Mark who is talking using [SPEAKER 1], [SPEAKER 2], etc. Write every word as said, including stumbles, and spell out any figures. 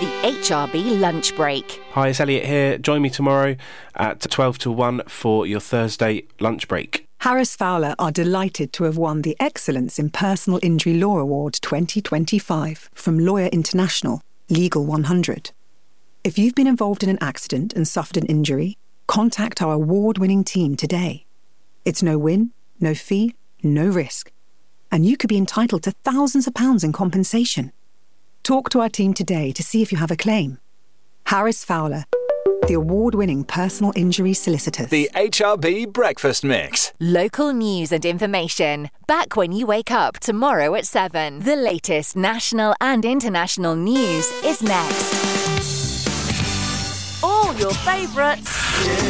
[SPEAKER 1] the H R B Lunch Break.
[SPEAKER 2] Hi, it's Elliot here. Join me tomorrow at twelve to one for your Thursday lunch break.
[SPEAKER 3] Harris Fowler are delighted to have won the Excellence in Personal Injury Law Award twenty twenty-five from Lawyer International, Legal one hundred. If you've been involved in an accident and suffered an injury, contact our award-winning team today. It's no win, no fee, no risk. And you could be entitled to thousands of pounds in compensation. Talk to our team today to see if you have a claim. Harris Fowler, the award-winning personal injury solicitors.
[SPEAKER 4] The H R B Breakfast Mix.
[SPEAKER 1] Local news and information. Back when you wake up tomorrow at seven. The latest national and international news is next. All your favourites.